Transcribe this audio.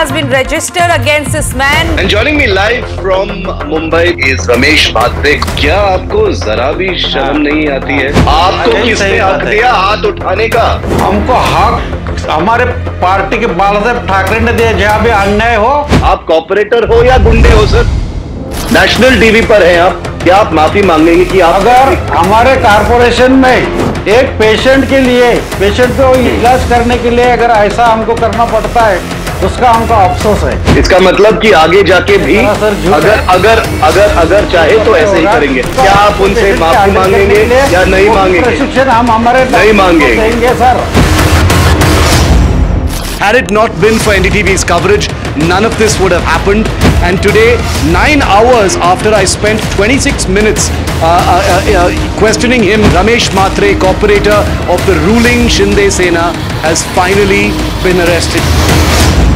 has been registered against this man. And joining me live from Mumbai is Ramesh Mhatre. क्या आपको जरा भी शर्म नहीं आती है? आपको किसने हक दिया हाथ उठाने का? हमको हक हमारे पार्टी के बालासाहेब ठाकरे ने दिया, जहाँ भी अन्याय हो। आप कॉर्पोरेटर हो या गुंडे हो सर? नेशनल टीवी पर हैं आप, क्या आप माफी मांगेंगे कि आप अगर हमारे कारपोरेशन में एक पेशेंट के लिए, पेशेंट को इलाज करने के लिए अगर ऐसा हमको करना पड़ता है, उसका हमको अफसोस है। इसका मतलब कि आगे जाके भी अगर चाहे तो ऐसे ही करेंगे। क्या आप उनसे माफी मांगेंगे या नहीं मांगेंगे? प्रशिक्षण हम हमारे नहीं मांगेंगे sir. Had it not been for NDTV's coverage, none of this would have happened. And today, 9 hours after I spent 26 minutes questioning him, Ramesh Mhatre, corporator of the ruling Shinde Sena, has finally been arrested.